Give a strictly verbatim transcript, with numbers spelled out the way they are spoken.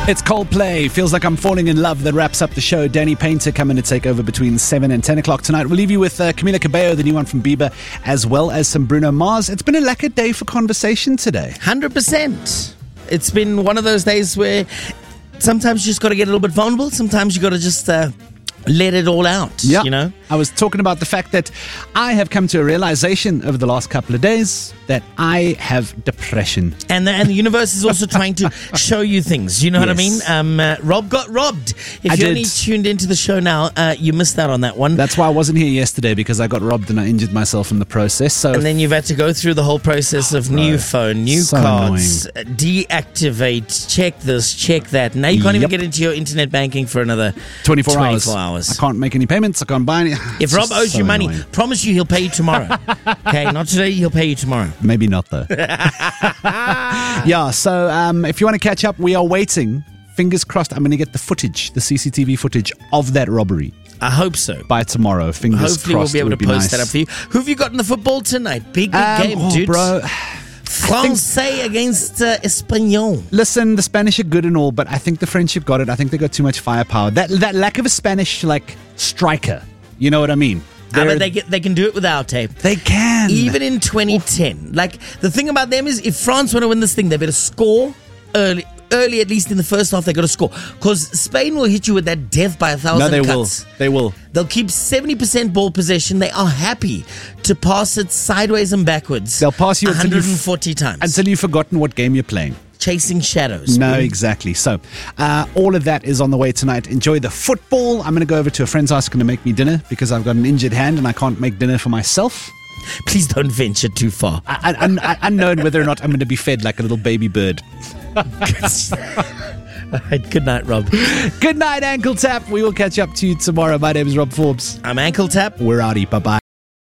It's Coldplay. Feels like I'm falling in love. That wraps up the show. Danny Painter coming to take over between seven and ten o'clock tonight. We'll leave you with uh, Camila Cabello, the new one from Bieber, as well as some Bruno Mars. It's been a lekker day for conversation today. one hundred percent. It's been one of those days where sometimes you just got to get a little bit vulnerable. Sometimes you got to just uh, let it all out, Yeah. you know? I was talking about the fact that I have come to a realization over the last couple of days that I have depression. And the, and the universe is also trying to show you things. You know what I mean? Yes. Um, uh, Rob got robbed. If I you did. only tuned into the show now, uh, you missed out on that one. That's why I wasn't here yesterday, because I got robbed and I injured myself in the process. So And then you've had to go through the whole process of new phone, new So cards, uh, deactivate, check this, check that. Now you can't even Yep. get into your internet banking for another twenty-four, twenty-four hours. hours. I can't make any payments. I can't buy any. If It's Rob just owes so you money, annoying. promise you he'll pay you tomorrow. Okay, not today, he'll pay you tomorrow. Maybe not, though. Yeah, so um, if you want to catch up, we are waiting. Fingers crossed, I'm going to get the footage, the C C T V footage of that robbery I hope so. by tomorrow. Fingers Hopefully we'll crossed. be able it to would be post nice. that up for you. Who have you got in the football tonight? Big, big Um, game, oh, dude. bro. Francais against uh, Espanyol. Listen, the Spanish are good and all, but I think the French have got it. I think they got too much firepower. That that lack of a Spanish like striker, you know what I mean? I They're- bet they, get, they can do it without tape. they can. Even in twenty ten. Like, the thing about them is if France want to win this thing, they better score early. Early, at least in the first half, they got to score. Because Spain will hit you with that death by a thousand no, they cuts. will. They will. They'll keep seventy percent ball possession. They are happy to pass it sideways and backwards. They'll pass you until one hundred you've- forty times. Until you've forgotten what game you're playing. Chasing shadows. No, exactly. So, uh, all of that is on the way tonight. Enjoy the football. I'm going to go over to a friend's house, going to make me dinner because I've got an injured hand and I can't make dinner for myself. Please don't venture too far. I, I, I, unknown whether or not I'm going to be fed like a little baby bird. All right, good night, Rob. Good night, Ankle Tap. We will catch up to you tomorrow. My name is Rob Forbes. I'm Ankle Tap. We're outie. Bye bye.